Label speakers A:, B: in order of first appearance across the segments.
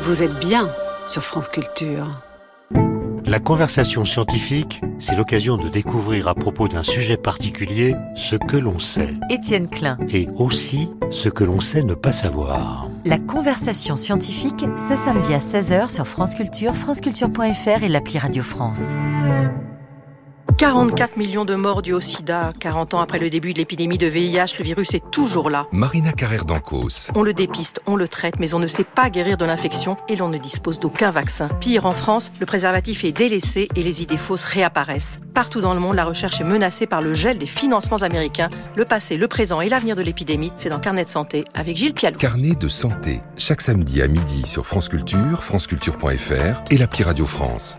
A: Vous êtes bien sur France Culture.
B: La conversation scientifique, c'est l'occasion de découvrir à propos d'un sujet particulier ce que l'on sait.
C: Étienne Klein.
B: Et aussi ce que l'on sait ne pas savoir.
C: La conversation scientifique, ce samedi à 16h sur France Culture, franceculture.fr et l'appli Radio France.
D: 44 millions de morts dus au sida. 40 ans après le début de l'épidémie de VIH, le virus est toujours là.
E: Marina Carrère-Dancos.
D: On le dépiste, on le traite, mais on ne sait pas guérir de l'infection et l'on ne dispose d'aucun vaccin. Pire, en France, le préservatif est délaissé et les idées fausses réapparaissent. Partout dans le monde, la recherche est menacée par le gel des financements américains. Le passé, le présent et l'avenir de l'épidémie, c'est dans Carnet de santé avec Gilles Pialou.
E: Carnet de santé, chaque samedi à midi sur France Culture, franceculture.fr et l'appli Radio France.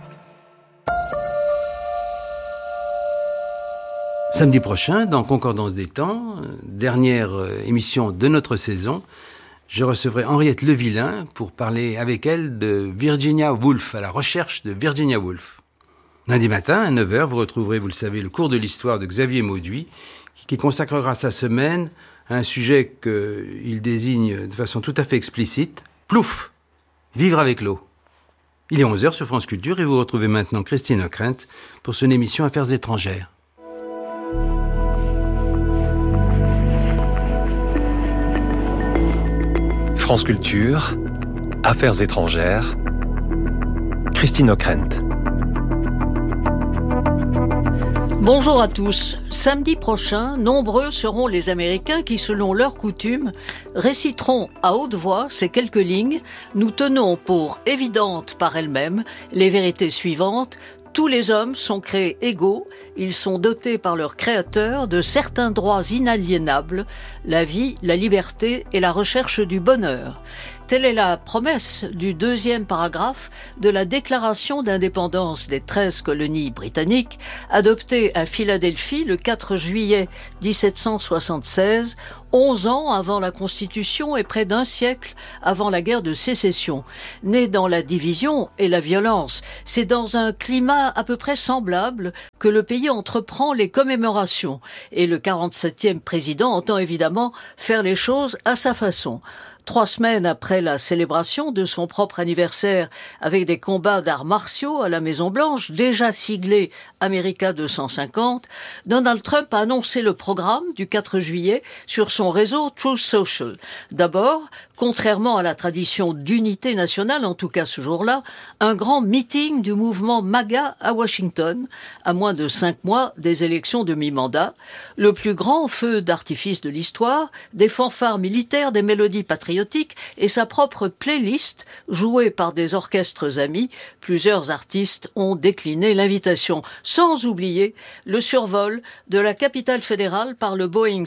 F: Samedi prochain, dans Concordance des temps, dernière émission de notre saison, je recevrai Henriette Levillain pour parler avec elle de Virginia Woolf, à la recherche de Virginia Woolf. Lundi matin, à 9h, vous retrouverez, vous le savez, le cours de l'histoire de Xavier Mauduit, qui consacrera sa semaine à un sujet qu'il désigne de façon tout à fait explicite, plouf, vivre avec l'eau. Il est 11h sur France Culture et vous retrouvez maintenant Christine Ockrent pour son émission Affaires étrangères.
G: France Culture, Affaires étrangères, Christine Ockrent.
H: Bonjour à tous. Samedi prochain, nombreux seront les Américains qui, selon leur coutume, réciteront à haute voix ces quelques lignes. Nous tenons pour évidentes par elles-mêmes les vérités suivantes. Tous les hommes sont créés égaux, ils sont dotés par leur créateur de certains droits inaliénables, la vie, la liberté et la recherche du bonheur. Telle est la promesse du deuxième paragraphe de la Déclaration d'indépendance des 13 colonies britanniques, adoptée à Philadelphie le 4 juillet 1776, 11 ans avant la Constitution et près d'un siècle avant la guerre de sécession. Née dans la division et la violence, c'est dans un climat à peu près semblable que le pays entreprend les commémorations. Et le 47e président entend évidemment faire les choses à sa façon. 3 semaines après la célébration de son propre anniversaire avec des combats d'arts martiaux à la Maison-Blanche, déjà siglé America 250, Donald Trump a annoncé le programme du 4 juillet sur son réseau Truth Social. D'abord, contrairement à la tradition d'unité nationale, en tout cas ce jour-là, un grand meeting du mouvement MAGA à Washington, à moins de 5 mois des élections de mi-mandat, le plus grand feu d'artifice de l'histoire, des fanfares militaires, des mélodies patriotiques et sa propre playlist jouée par des orchestres amis. Plusieurs artistes ont décliné l'invitation, sans oublier le survol de la capitale fédérale par le Boeing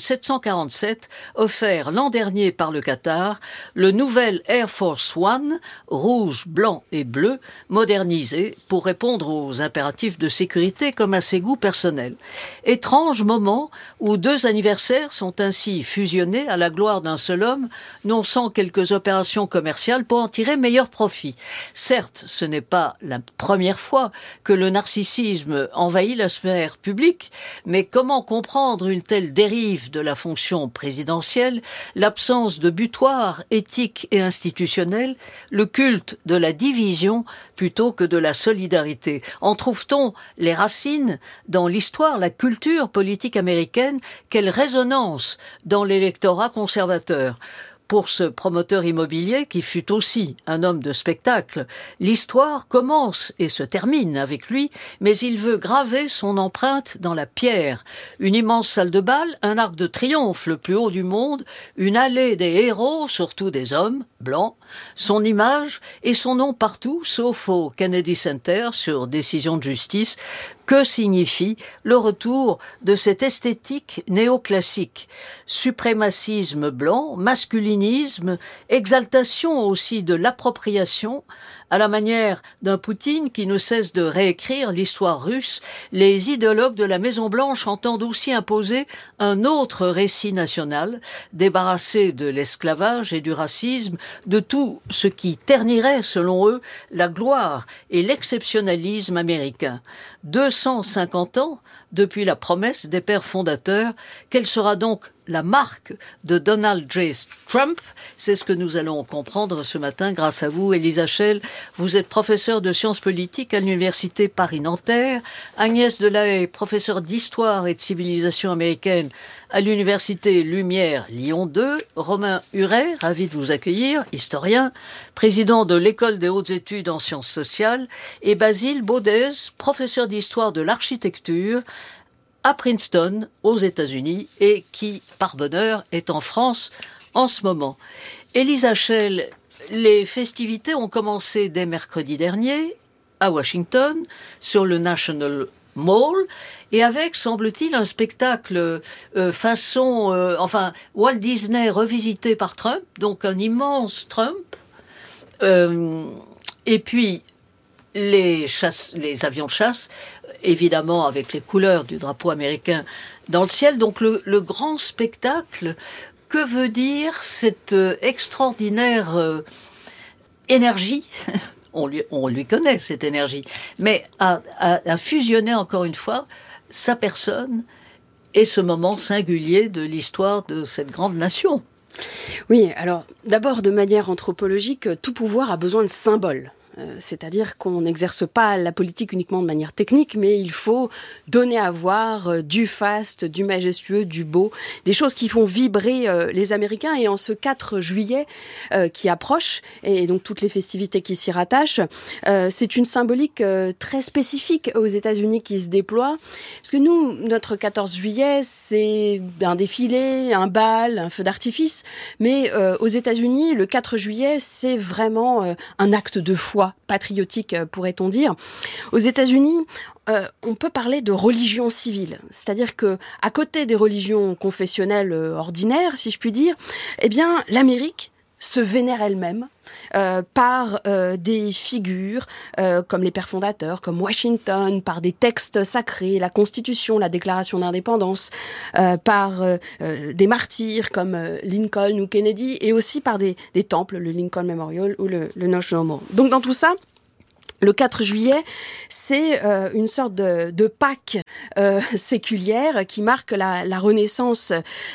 H: 747 offert l'an dernier par le Qatar, le nouvel Air Force One, rouge, blanc et bleu, modernisé pour répondre aux impératifs de sécurité comme à ses goûts personnels. Étrange moment où 2 anniversaires sont ainsi fusionnés à la gloire d'un seul homme, non sans quelques opérations commerciales pour en tirer meilleur profit. Certes, ce n'est pas la première fois que le narcissisme envahit la sphère publique, mais comment comprendre une telle dérive de la fonction présidentielle, l'absence de butoir éthique et institutionnel, le culte de la division plutôt que de la solidarité? En trouve-t-on les racines dans l'histoire, la culture politique américaine? Quelle résonance dans l'électorat conservateur? Pour ce promoteur immobilier qui fut aussi un homme de spectacle, l'histoire commence et se termine avec lui, mais il veut graver son empreinte dans la pierre. Une immense salle de bal, un arc de triomphe le plus haut du monde, une allée des héros, surtout des hommes, blancs, son image et son nom partout, sauf au Kennedy Center sur décision de justice. Que signifie le retour de cette esthétique néoclassique? Suprémacisme blanc, masculinisme, exaltation aussi de l'appropriation, à la manière d'un Poutine qui ne cesse de réécrire l'histoire russe, les idéologues de la Maison-Blanche entendent aussi imposer un autre récit national, débarrassé de l'esclavage et du racisme, de tout ce qui ternirait, selon eux, la gloire et l'exceptionnalisme américain. 250 ans depuis la promesse des pères fondateurs, quelle sera donc la marque de Donald J. Trump. C'est ce que nous allons comprendre ce matin grâce à vous, Elisa Schell. Vous êtes professeure de sciences politiques à l'université Paris-Nanterre. Agnès Delahaye, professeure d'histoire et de civilisation américaine à l'université Lumière Lyon 2. Romain Huret, ravi de vous accueillir, historien, président de l'école des hautes études en sciences sociales. Et Basile Baudez, professeur d'histoire de l'architecture à Princeton, aux États-Unis, et qui, par bonheur, est en France en ce moment. Elisa Schell, les festivités ont commencé dès mercredi dernier, à Washington, sur le National Mall, et avec, semble-t-il, un spectacle façon... Walt Disney revisité par Trump, donc un immense Trump, et puis les avions de chasse, évidemment avec les couleurs du drapeau américain dans le ciel. Donc le grand spectacle, que veut dire cette extraordinaire énergie on lui connaît cette énergie, mais à fusionner encore une fois sa personne et ce moment singulier de l'histoire de cette grande nation.
I: Oui, alors d'abord de manière anthropologique, tout pouvoir a besoin de symboles. C'est-à-dire qu'on n'exerce pas la politique uniquement de manière technique, mais il faut donner à voir du faste, du majestueux, du beau, des choses qui font vibrer les Américains. Et en ce 4 juillet qui approche, et donc toutes les festivités qui s'y rattachent, c'est une symbolique très spécifique aux États-Unis qui se déploie. Parce que nous, notre 14 juillet, c'est un défilé, un bal, un feu d'artifice. Mais aux États-Unis, le 4 juillet, c'est vraiment un acte de foi patriotique, pourrait-on dire. Aux États-Unis, on peut parler de religion civile, c'est-à-dire que à côté des religions confessionnelles ordinaires, si je puis dire, eh bien l'Amérique se vénère elle-même par des figures comme les pères fondateurs, comme Washington, par des textes sacrés, la Constitution, la Déclaration d'indépendance, par des martyrs comme Lincoln ou Kennedy, et aussi par des temples, le Lincoln Memorial ou le National Mall. Donc dans tout ça, le 4 juillet, c'est une sorte de Pâques séculière qui marque la renaissance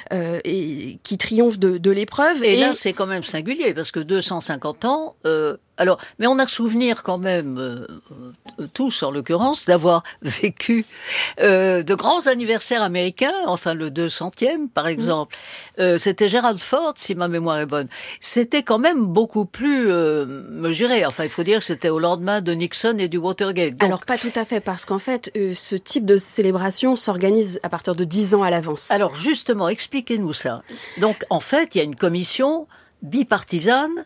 I: et qui triomphe de l'épreuve.
H: Et là, c'est quand même singulier, parce que 250 ans... mais on a souvenir quand même, tous en l'occurrence, d'avoir vécu de grands anniversaires américains, enfin le 200e par exemple. C'était Gerald Ford, si ma mémoire est bonne. C'était quand même beaucoup plus mesuré. Enfin, il faut dire que c'était au lendemain de Nixon et du Watergate. Donc...
I: Alors pas tout à fait, parce qu'en fait, ce type de célébration s'organise à partir de 10 ans à l'avance.
H: Alors justement, expliquez-nous ça. Donc en fait, il y a une commission bipartisane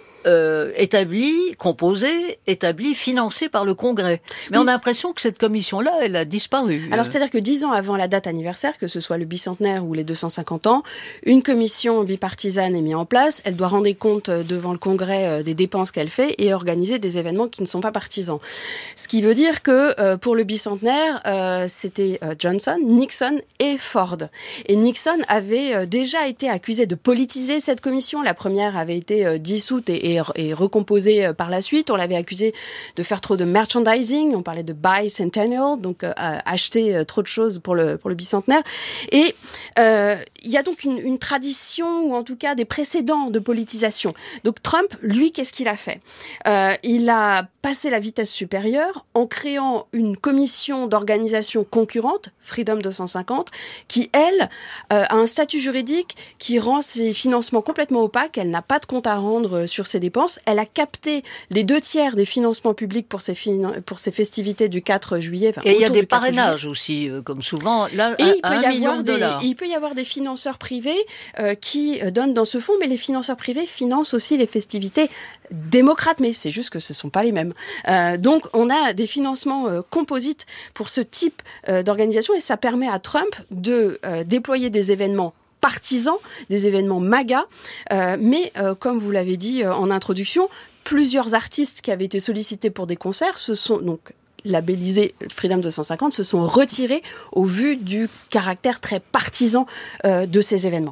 H: établie, financée par le Congrès. Mais oui, on a l'impression que cette commission-là, elle a disparu.
I: Alors, c'est-à-dire que 10 ans avant la date anniversaire, que ce soit le bicentenaire ou les 250 ans, une commission bipartisane est mise en place. Elle doit rendre compte devant le Congrès des dépenses qu'elle fait et organiser des événements qui ne sont pas partisans. Ce qui veut dire que pour le bicentenaire, c'était Johnson, Nixon et Ford. Et Nixon avait déjà été accusé de politiser cette commission. La première avait été dissoute et recomposé par la suite. On l'avait accusé de faire trop de merchandising, on parlait de bicentennial, donc acheter trop de choses pour le bicentenaire. Et il y a donc une tradition, ou en tout cas des précédents de politisation. Donc Trump, lui, qu'est-ce qu'il a fait ? Il a passé la vitesse supérieure en créant une commission d'organisation concurrente, Freedom 250, qui, elle, a un statut juridique qui rend ses financements complètement opaques. Elle n'a pas de compte à rendre sur ses dépenses. Elle a capté les 2/3 des financements publics pour ses festivités du 4 juillet.
H: Et il y a des parrainages aussi, comme souvent. Là, $1 million.
I: Il peut y avoir des financeurs privés qui donnent dans ce fonds, mais les financeurs privés financent aussi les festivités démocrates, mais c'est juste que ce ne sont pas les mêmes. Donc, on a des financements composites pour ce type d'organisation, et ça permet à Trump de déployer des événements partisans, des événements MAGA, mais comme vous l'avez dit en introduction, plusieurs artistes qui avaient été sollicités pour des concerts se sont donc labellisés Freedom 250, se sont retirés au vu du caractère très partisan de ces événements.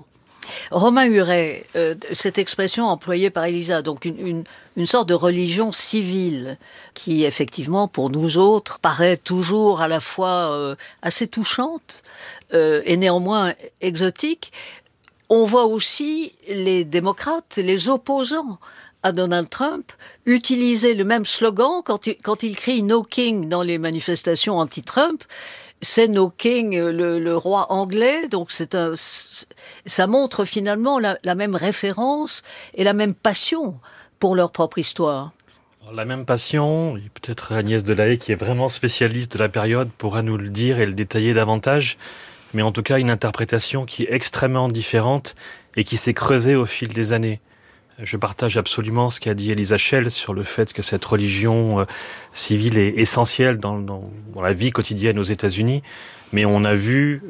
H: Romain Huret, cette expression employée par Elisa, donc une sorte de religion civile qui, effectivement, pour nous autres, paraît toujours à la fois assez touchante et néanmoins exotique. On voit aussi les démocrates, les opposants à Donald Trump, utiliser le même slogan quand il crie « No King » dans les manifestations anti-Trump. C'est No King, le roi anglais, donc ça montre finalement la même référence et la même passion pour leur propre histoire.
J: La même passion, et peut-être Agnès Delahaye, qui est vraiment spécialiste de la période, pourra nous le dire et le détailler davantage, mais en tout cas une interprétation qui est extrêmement différente et qui s'est creusée au fil des années. Je partage absolument ce qu'a dit Elisa Schell sur le fait que cette religion civile est essentielle dans la vie quotidienne aux États-Unis, mais on a vu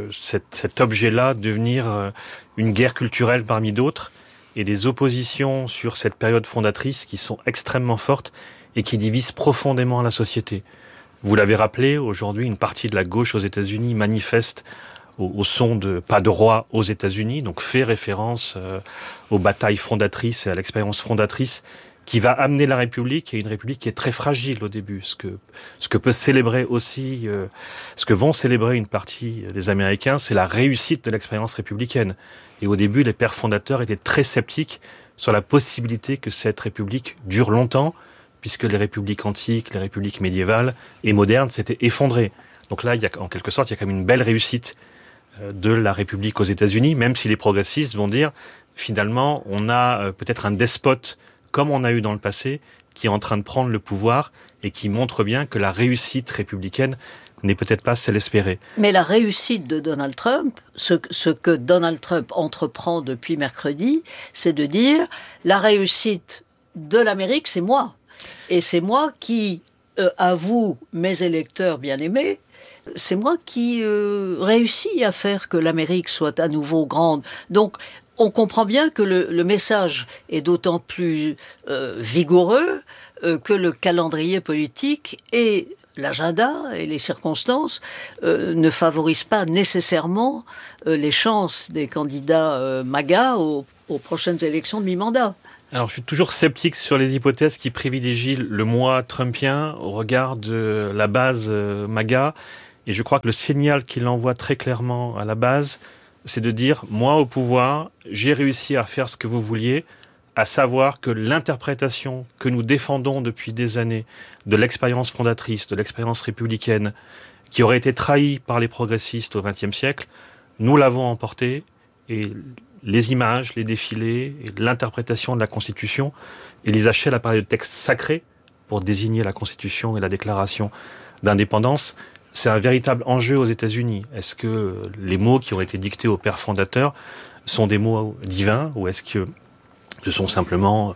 J: cet objet-là devenir une guerre culturelle parmi d'autres, et des oppositions sur cette période fondatrice qui sont extrêmement fortes et qui divisent profondément la société. Vous l'avez rappelé, aujourd'hui, une partie de la gauche aux États-Unis manifeste au son de « Pas de roi » aux États-Unis, donc fait référence aux batailles fondatrices et à l'expérience fondatrice qui va amener la République, et une République qui est très fragile au début. Ce que peut célébrer aussi, ce que vont célébrer une partie des Américains, c'est la réussite de l'expérience républicaine. Et au début, les pères fondateurs étaient très sceptiques sur la possibilité que cette République dure longtemps, puisque les républiques antiques, les républiques médiévales et modernes s'étaient effondrées. Donc là, en quelque sorte, il y a quand même une belle réussite de la République aux États-Unis, même si les progressistes vont dire, finalement, on a peut-être un despote, comme on a eu dans le passé, qui est en train de prendre le pouvoir et qui montre bien que la réussite républicaine n'est peut-être pas celle espérée.
H: Mais la réussite de Donald Trump, ce que Donald Trump entreprend depuis mercredi, c'est de dire, la réussite de l'Amérique, c'est moi. Et c'est moi qui, à vous, mes électeurs bien-aimés, c'est moi qui réussis à faire que l'Amérique soit à nouveau grande. Donc, on comprend bien que le message est d'autant plus vigoureux que le calendrier politique et l'agenda et les circonstances ne favorisent pas nécessairement les chances des candidats MAGA aux prochaines élections de mi-mandat.
J: Alors, je suis toujours sceptique sur les hypothèses qui privilégient le moi trumpien au regard de la base MAGA. Et je crois que le signal qu'il envoie très clairement à la base, c'est de dire, moi au pouvoir, j'ai réussi à faire ce que vous vouliez, à savoir que l'interprétation que nous défendons depuis des années de l'expérience fondatrice, de l'expérience républicaine, qui aurait été trahie par les progressistes au XXe siècle, nous l'avons emportée, et les images, les défilés, et l'interprétation de la Constitution, Elisa Schell a parlé de texte sacré pour désigner la Constitution et la déclaration d'indépendance. C'est un véritable enjeu aux États-Unis. Est-ce que les mots qui ont été dictés aux pères fondateurs sont des mots divins, ou est-ce que ce sont simplement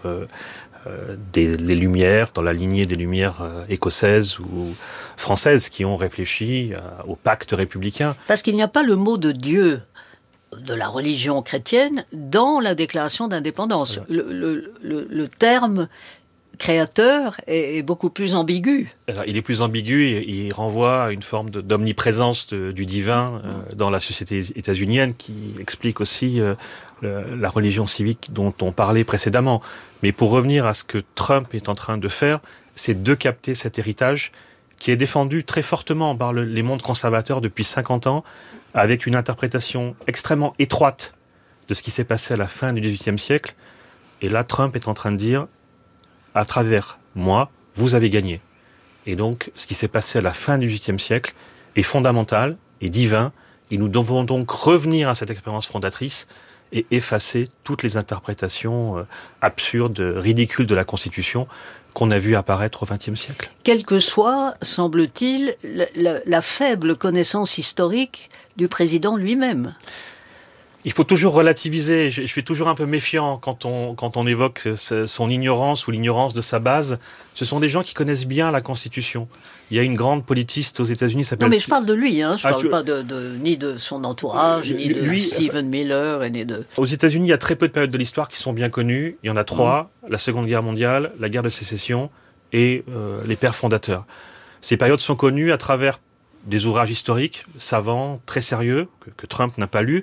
J: les Lumières, dans la lignée des Lumières écossaises ou françaises, qui ont réfléchi au pacte républicain?
H: Parce qu'il n'y a pas le mot de Dieu de la religion chrétienne dans la déclaration d'indépendance. Le terme créateur est beaucoup plus ambigu.
J: Alors, il est plus ambigu et il renvoie à une forme d'omniprésence du divin dans la société états-unienne, qui explique aussi la religion civique dont on parlait précédemment. Mais pour revenir à ce que Trump est en train de faire, c'est de capter cet héritage qui est défendu très fortement par les mondes conservateurs depuis 50 ans, avec une interprétation extrêmement étroite de ce qui s'est passé à la fin du XVIIIe siècle. Et là, Trump est en train de dire, à travers moi, vous avez gagné. Et donc, ce qui s'est passé à la fin du XVIIIe siècle est fondamental et divin, et nous devons donc revenir à cette expérience fondatrice et effacer toutes les interprétations absurdes, ridicules de la Constitution qu'on a vu apparaître au XXe siècle.
H: Quelle que soit, semble-t-il, la faible connaissance historique du président lui-même.
J: Il faut toujours relativiser. Je suis toujours un peu méfiant quand on évoque son ignorance ou l'ignorance de sa base. Ce sont des gens qui connaissent bien la Constitution. Il y a une grande politiste aux États-Unis qui s'appelle...
H: Non, mais je parle de lui, hein. Je ne parle pas ni de son entourage, ni de Stephen Miller, ni de...
J: Aux États-Unis, il y a très peu de périodes de l'histoire qui sont bien connues. Il y en a 3, la Seconde Guerre mondiale, la guerre de sécession et les pères fondateurs. Ces périodes sont connues à travers des ouvrages historiques, savants, très sérieux, que Trump n'a pas lus,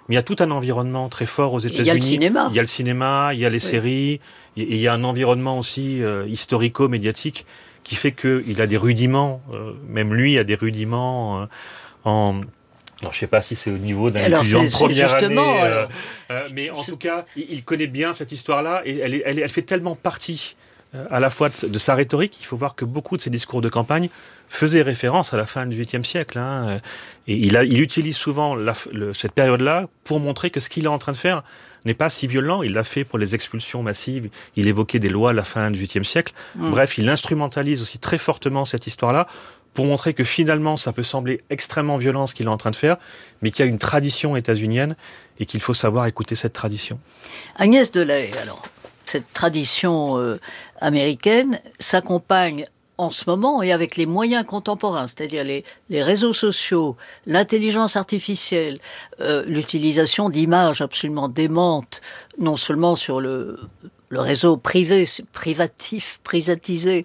J: Mais il y a tout un environnement très fort aux États-Unis.
H: Il y a le cinéma.
J: Il y a le cinéma, il y a les séries, et il y a un environnement aussi historico-médiatique qui fait qu'il a des rudiments, même lui a des rudiments en... Alors, je ne sais pas si c'est au niveau d'un étudiant de première année, mais en tout cas, il connaît bien cette histoire-là, et elle fait tellement partie à la fois de sa rhétorique. Il faut voir que beaucoup de ses discours de campagne faisaient référence à la fin du XVIIIe siècle. Et il utilise souvent cette période-là pour montrer que ce qu'il est en train de faire n'est pas si violent. Il l'a fait pour les expulsions massives. Il évoquait des lois à la fin du XVIIIe siècle. Bref, il instrumentalise aussi très fortement cette histoire-là pour montrer que finalement, ça peut sembler extrêmement violent ce qu'il est en train de faire, mais qu'il y a une tradition états-unienne et qu'il faut savoir écouter cette tradition.
H: Agnès Delahaye, alors, cette tradition américaine s'accompagne en ce moment et avec les moyens contemporains, c'est-à-dire les réseaux sociaux, l'intelligence artificielle, l'utilisation d'images absolument démentes, non seulement sur le réseau privatisé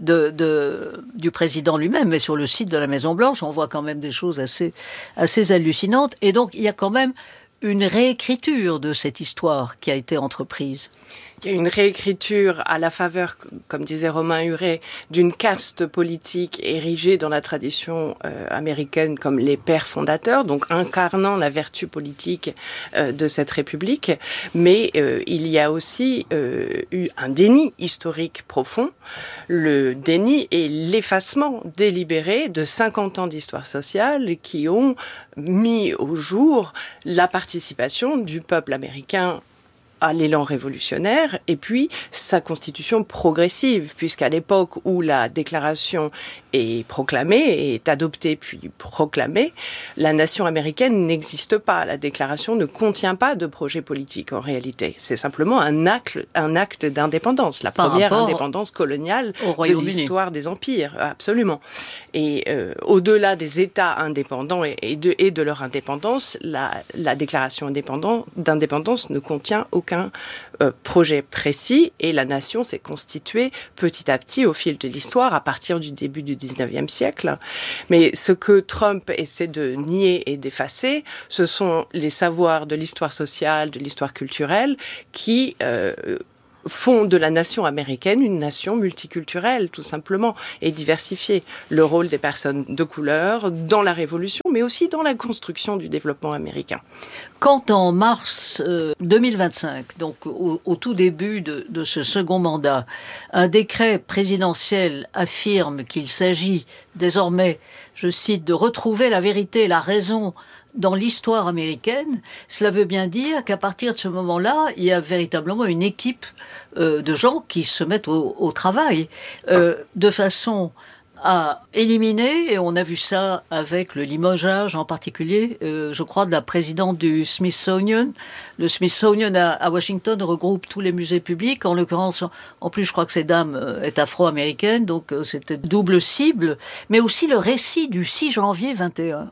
H: du président lui-même, mais sur le site de la Maison-Blanche, on voit quand même des choses assez hallucinantes. Et donc, il y a quand même une réécriture de cette histoire qui a été entreprise.
K: Il y a une réécriture à la faveur, comme disait Romain Huret, d'une caste politique érigée dans la tradition américaine comme les pères fondateurs, donc incarnant la vertu politique de cette République. Mais il y a aussi eu un déni historique profond. Le déni et l'effacement délibéré de 50 ans d'histoire sociale qui ont mis au jour la participation du peuple américain à l'élan révolutionnaire, et puis sa constitution progressive, puisqu'à l'époque où la déclaration est proclamée, est adoptée puis proclamée, la nation américaine n'existe pas. La déclaration ne contient pas de projet politique en réalité. C'est simplement un acte d'indépendance, la première indépendance coloniale de l'histoire des empires, absolument. Et au-delà des États indépendants et de leur indépendance, la déclaration d'indépendance ne contient aucun projet précis, et la nation s'est constituée petit à petit au fil de l'histoire à partir du début du 19e siècle. Mais ce que Trump essaie de nier et d'effacer, ce sont les savoirs de l'histoire sociale, de l'histoire culturelle qui font de la nation américaine une nation multiculturelle, tout simplement, et diversifiée. Le rôle des personnes de couleur dans la Révolution, mais aussi dans la construction du développement américain.
H: Quand en mars 2025, donc au tout début de ce second mandat, un décret présidentiel affirme qu'il s'agit désormais, je cite, de retrouver la vérité et la raison dans l'histoire américaine, cela veut bien dire qu'à partir de ce moment-là, il y a véritablement une équipe de gens qui se mettent au travail de façon à éliminer, et on a vu ça avec le limogeage en particulier, je crois, de la présidente du Smithsonian. Le Smithsonian à Washington regroupe tous les musées publics. En l'occurrence, en plus, je crois que cette dame est afro-américaine, donc c'était double cible. Mais aussi le récit du 6 janvier 21.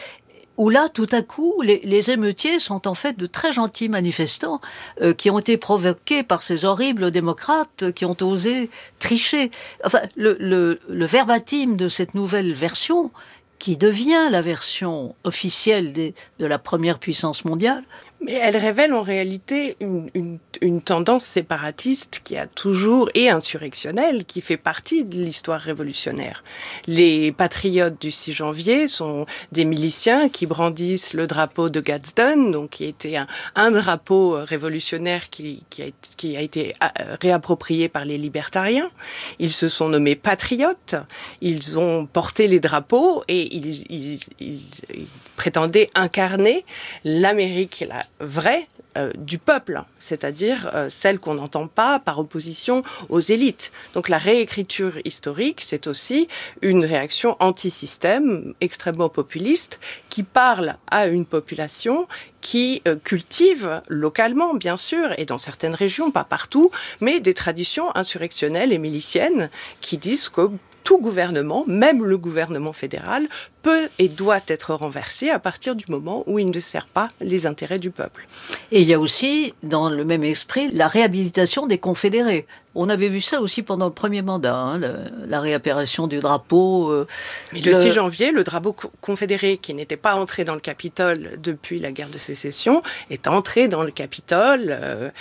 H: Où là, tout à coup, les émeutiers sont en fait de très gentils manifestants qui ont été provoqués par ces horribles démocrates qui ont osé tricher. Enfin, le verbatim de cette nouvelle version, qui devient la version officielle de la première puissance mondiale.
K: Mais elle révèle en réalité une tendance séparatiste qui a toujours, et insurrectionnelle, qui fait partie de l'histoire révolutionnaire. Les patriotes du 6 janvier sont des miliciens qui brandissent le drapeau de Gadsden, donc qui était un drapeau révolutionnaire qui a été réapproprié par les libertariens. Ils se sont nommés patriotes, ils ont porté les drapeaux et ils prétendaient incarner l'Amérique, la vraie du peuple, c'est-à-dire celle qu'on n'entend pas par opposition aux élites. Donc la réécriture historique, c'est aussi une réaction anti-système, extrêmement populiste, qui parle à une population qui cultive localement, bien sûr, et dans certaines régions, pas partout, mais des traditions insurrectionnelles et miliciennes qui disent que tout gouvernement, même le gouvernement fédéral, peut et doit être renversé à partir du moment où il ne sert pas les intérêts du peuple.
H: Et il y a aussi, dans le même esprit, la réhabilitation des confédérés. On avait vu ça aussi pendant le premier mandat, la réapparition du drapeau.
K: Mais le 6 janvier, le drapeau confédéré, qui n'était pas entré dans le Capitole depuis la guerre de sécession, est entré dans le Capitole.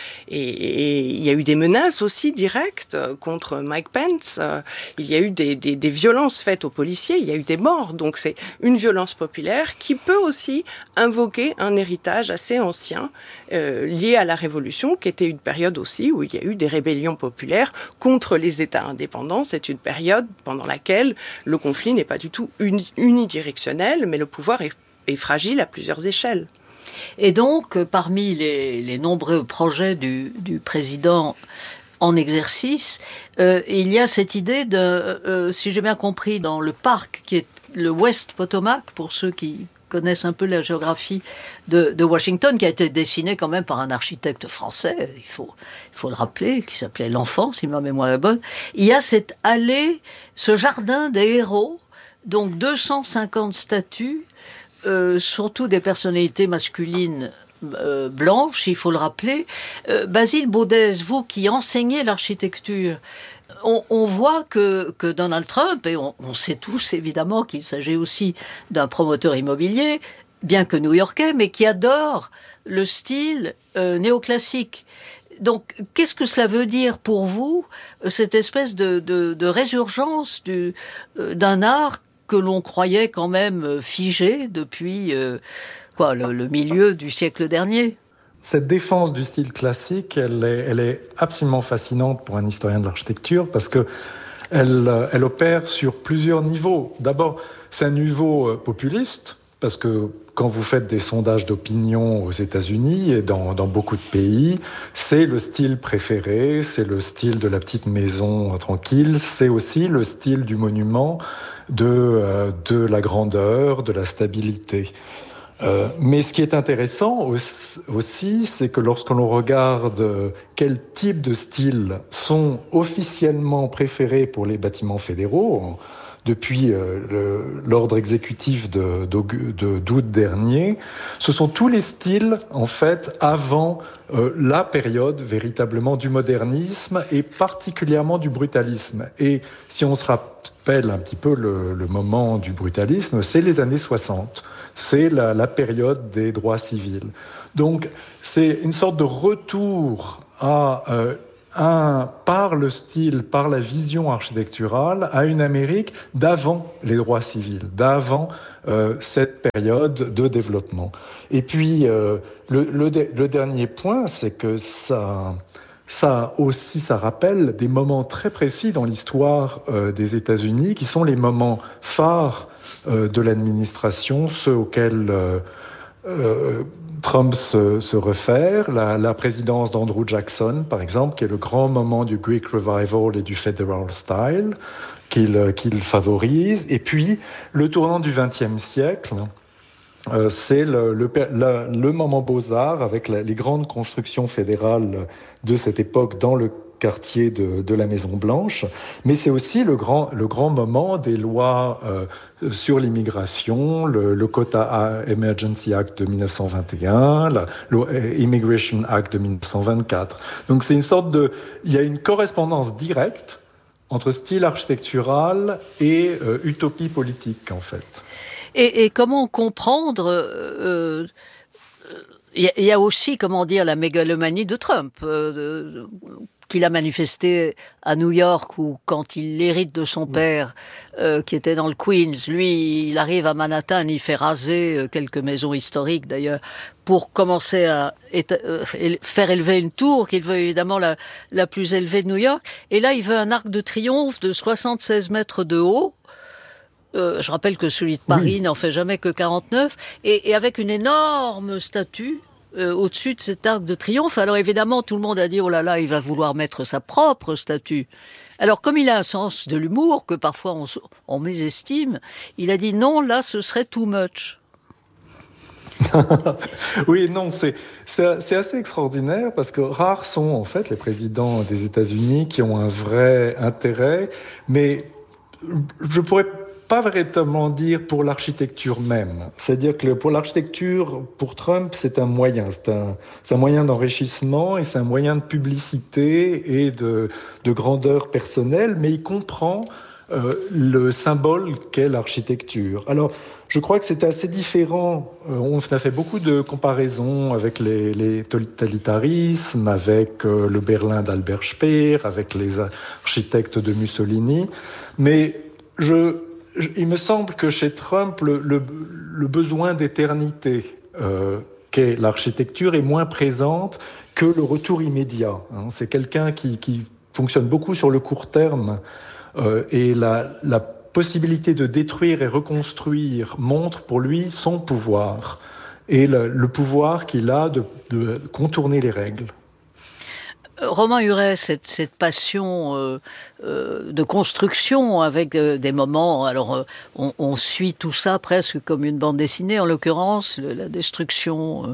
K: Et il y a eu des menaces aussi directes contre Mike Pence. Il y a eu des violences faites aux policiers. Il y a eu des morts. Donc c'est une violence populaire qui peut aussi invoquer un héritage assez ancien lié à la Révolution, qui était une période aussi où il y a eu des rébellions populaires contre les États indépendants. C'est une période pendant laquelle le conflit n'est pas du tout unidirectionnel, mais le pouvoir est fragile à plusieurs échelles.
H: Et donc, parmi les nombreux projets du président en exercice, il y a cette idée de, si j'ai bien compris, dans le parc qui est le West Potomac, pour ceux qui connaissent un peu la géographie de Washington, qui a été dessiné quand même par un architecte français, il faut le rappeler, qui s'appelait L'Enfant, si ma mémoire est bonne. Il y a cette allée, ce jardin des héros, donc 250 statues, surtout des personnalités masculines blanches, il faut le rappeler. Basile Baudès, vous qui enseignez l'architecture, on voit que Donald Trump, et on sait tous évidemment qu'il s'agit aussi d'un promoteur immobilier, bien que new-yorkais, mais qui adore le style néoclassique. Donc, qu'est-ce que cela veut dire pour vous, cette espèce de résurgence d'un art que l'on croyait quand même figé depuis le milieu du siècle dernier ?
L: Cette défense du style classique, elle est absolument fascinante pour un historien de l'architecture parce que elle opère sur plusieurs niveaux. D'abord, c'est un niveau populiste parce que quand vous faites des sondages d'opinion aux États-Unis et dans beaucoup de pays, c'est le style préféré, c'est le style de la petite maison tranquille, c'est aussi le style du monument, de la grandeur, de la stabilité. Mais ce qui est intéressant aussi, c'est que lorsque l'on regarde quels types de styles sont officiellement préférés pour les bâtiments fédéraux, depuis l'ordre exécutif d'août dernier, ce sont tous les styles, en fait, avant la période véritablement du modernisme et particulièrement du brutalisme. Et si on se rappelle un petit peu le moment du brutalisme, c'est les années 60. C'est la période des droits civils. Donc, c'est une sorte de retour par le style, par la vision architecturale, à une Amérique d'avant les droits civils, d'avant cette période de développement. Et puis, le dernier point, c'est que ça rappelle des moments très précis dans l'histoire des États-Unis, qui sont les moments phares de l'administration, ceux auxquels Trump se réfère, la présidence d'Andrew Jackson, par exemple, qui est le grand moment du Greek Revival et du Federal Style, qu'il favorise, et puis le tournant du XXe siècle, c'est le moment Beaux-Arts avec les grandes constructions fédérales de cette époque dans le quartier de la Maison-Blanche, mais c'est aussi le grand moment des lois sur l'immigration, le Quota Emergency Act de 1921, l'Immigration Act de 1924. Donc c'est une sorte il y a une correspondance directe entre style architectural et utopie politique, en fait.
H: Et comment comprendre il y a aussi, comment dire, la mégalomanie de Trump, qu'il a manifesté à New York, où quand il hérite de son père, qui était dans le Queens, lui, il arrive à Manhattan, il fait raser quelques maisons historiques d'ailleurs, pour commencer à faire élever une tour, qu'il veut évidemment la plus élevée de New York. Et là, il veut un arc de triomphe de 76 mètres de haut. Je rappelle que celui de Paris n'en fait jamais que 49, et avec une énorme statue au-dessus de cet arc de triomphe. Alors évidemment, tout le monde a dit « Oh là là, il va vouloir mettre sa propre statue ». Alors comme il a un sens de l'humour, que parfois on mésestime, il a dit « Non, là, ce serait too much ».
L: Oui, non, c'est assez extraordinaire parce que rares sont en fait les présidents des États-Unis qui ont un vrai intérêt, mais je pourrais pas véritablement dire pour l'architecture même. C'est-à-dire que pour l'architecture, pour Trump, c'est un moyen. C'est un moyen d'enrichissement et c'est un moyen de publicité et de grandeur personnelle, mais il comprend le symbole qu'est l'architecture. Alors, je crois que c'est assez différent. On a fait beaucoup de comparaisons avec les totalitarismes, avec le Berlin d'Albert Speer, avec les architectes de Mussolini. Mais il me semble que chez Trump, le besoin d'éternité qu'est l'architecture est moins présente que le retour immédiat. C'est quelqu'un qui fonctionne beaucoup sur le court terme et la possibilité de détruire et reconstruire montre pour lui son pouvoir et le pouvoir qu'il a de contourner les règles.
H: Romain Huret, cette passion de construction avec des moments, alors on suit tout ça presque comme une bande dessinée, en l'occurrence la destruction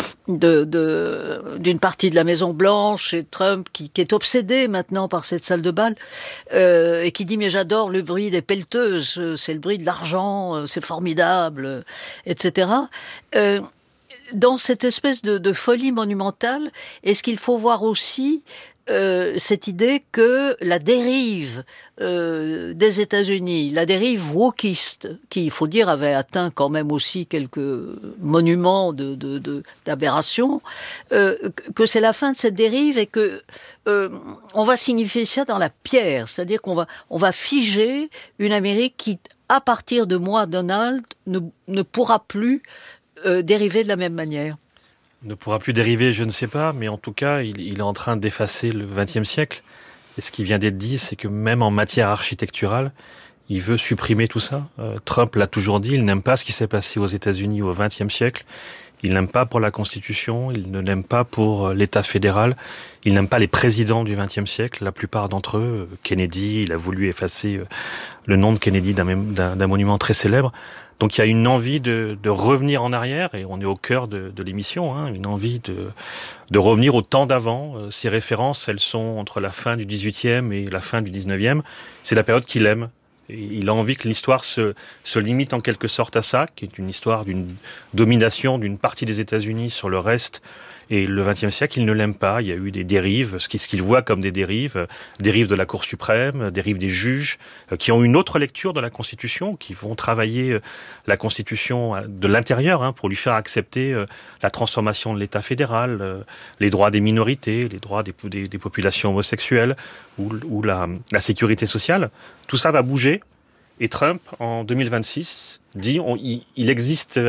H: d'une partie de la Maison Blanche et Trump qui est obsédé maintenant par cette salle de bal et qui dit mais j'adore le bruit des pelleteuses, c'est le bruit de l'argent, c'est formidable, etc. Dans cette espèce de folie monumentale, est-ce qu'il faut voir aussi cette idée que la dérive des États-Unis, la dérive wokiste, qui, il faut dire, avait atteint quand même aussi quelques monuments d'aberration, que c'est la fin de cette dérive et que on va signifier ça dans la pierre, c'est-à-dire qu'on va figer une Amérique qui, à partir de moi, Donald, ne pourra plus dériver de la même manière.
J: Ne pourra plus dériver, je ne sais pas, mais en tout cas, il est en train d'effacer le XXe siècle. Et ce qui vient d'être dit, c'est que même en matière architecturale, il veut supprimer tout ça. Trump l'a toujours dit, il n'aime pas ce qui s'est passé aux États-Unis au XXe siècle. Il n'aime pas pour la Constitution, il ne l'aime pas pour l'État fédéral, il n'aime pas les présidents du XXe siècle, la plupart d'entre eux. Kennedy, il a voulu effacer le nom de Kennedy d'un monument très célèbre. Donc il y a une envie de revenir en arrière, et on est au cœur de l'émission, une envie de revenir au temps d'avant. Ces références, elles sont entre la fin du XVIIIe et la fin du XIXe. C'est la période qu'il aime. Il a envie que l'histoire se limite en quelque sorte à ça, qui est une histoire d'une domination d'une partie des États-Unis sur le reste. Et le XXe siècle, il ne l'aime pas. Il y a eu des dérives, ce qu'il voit comme des dérives de la Cour suprême, dérives des juges, qui ont une autre lecture de la Constitution, qui vont travailler la Constitution de l'intérieur pour lui faire accepter la transformation de l'État fédéral, les droits des minorités, les droits des populations homosexuelles ou la sécurité sociale. Tout ça va bouger. Et Trump, en 2026, dit il existe